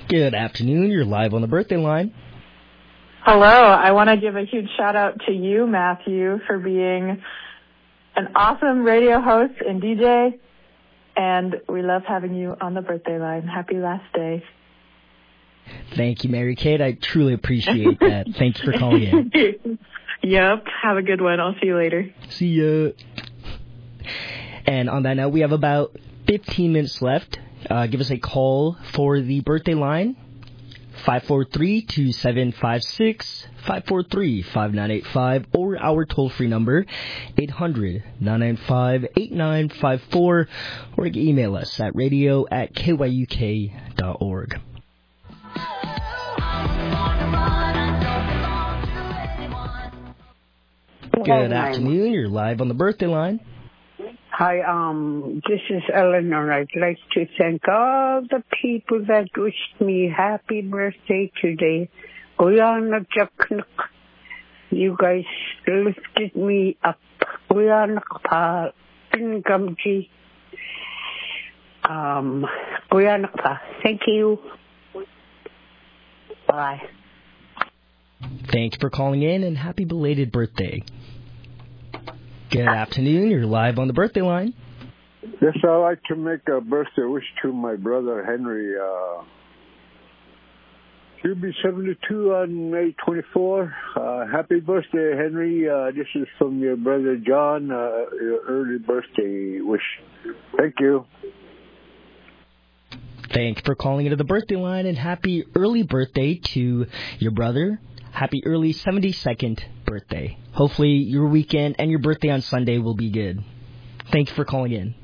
Good afternoon. You're live on the birthday line. Hello. I want to give a huge shout out to you, Matthew, for being an awesome radio host and DJ. And we love having you on the birthday line. Happy last day. Thank you, Mary Kate. I truly appreciate that. Thank you for calling in. Yep. Have a good one. I'll see you later. See ya. And on that note, we have about 15 minutes left. Give us a call for the birthday line. 543-2756, 543-5985, or our toll-free number, 800-995-8954, or you can email us at radio@kyuk.org. Good afternoon. You're live on the birthday line. Hi, this is Eleanor. I'd like to thank all the people that wished me happy birthday today. Uyana Jaknuk, you guys lifted me up. Uyana Pa, Gamji. Uyana Pa. Thank you. Bye. Thank you for calling in, and happy belated birthday. Good afternoon. You're live on the birthday line. Yes, I'd like to make a birthday wish to my brother Henry. He'll be 72 on May 24. Happy birthday, Henry. This is from your brother John. Your early birthday wish. Thank you. Thank you for calling into the birthday line, and happy early birthday to your brother. Happy early 72nd birthday. Hopefully your weekend and your birthday on Sunday will be good. Thank you for calling in.